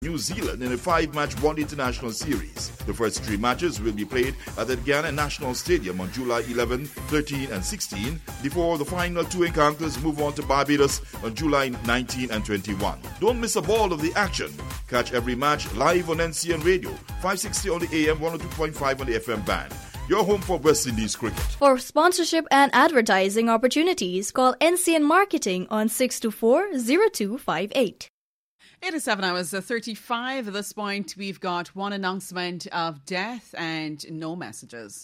New Zealand in a 5-match One International Series. The first 3 matches will be played at the Guyana National Stadium on July 11, 13 and 16 before the final 2 encounters move on to Barbados on July 19 and 21. Don't miss a ball of the action. Catch every match live on NCN Radio, 560 on the AM, 102.5 on the FM band. Your home for West Indies cricket. For sponsorship and advertising opportunities, call NCN Marketing on 624-0258. It is 7 hours 35. At this point, we've got one announcement of death and no messages.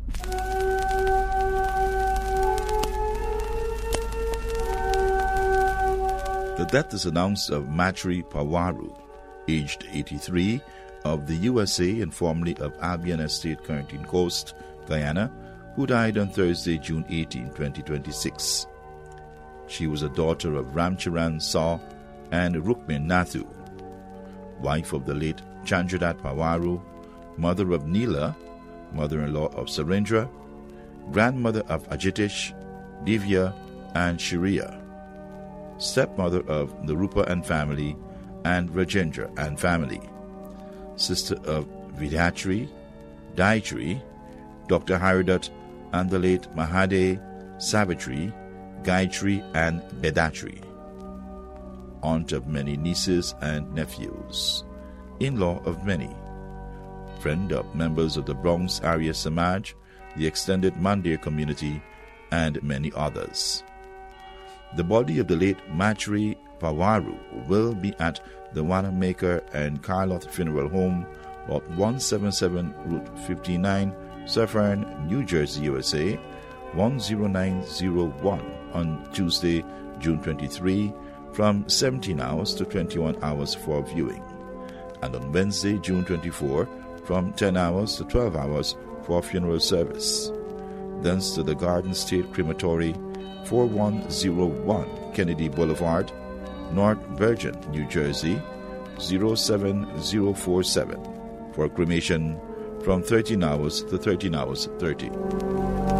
The death is announced of Matri Pawaru, aged 83, of the USA and formerly of Albion Estate, Quarantine Coast, Guyana, who died on Thursday, June 18, 2026. She was a daughter of Ramcharan Saw and Rukmin Nathu, wife of the late Chandradat Pawaru, mother of Neela, mother-in-law of Sarendra, grandmother of Ajitish, Divya, and Shriya, stepmother of Narupa and family, and Rajendra and family, sister of Vidhatri, Dayatri, Dr. Haridat, and the late Mahade, Savitri, Gayatri, and Bedatri, aunt of many nieces and nephews, in-law of many, friend of members of the Bronx Arya Samaj, the extended Mandir community, and many others. The body of the late Matri Pawaru will be at the Wanamaker and Carloth Funeral Home, Lot 177, Route 59, Suffern, New Jersey, USA, 10901 on Tuesday, June 23, from 17 hours to 21 hours for viewing, and on Wednesday, June 24, from 10 hours to 12 hours for funeral service. Thence to the Garden State Crematory, 4101 Kennedy Boulevard, North Virgin, New Jersey, 07047, for cremation from 13 hours to 13 hours 30.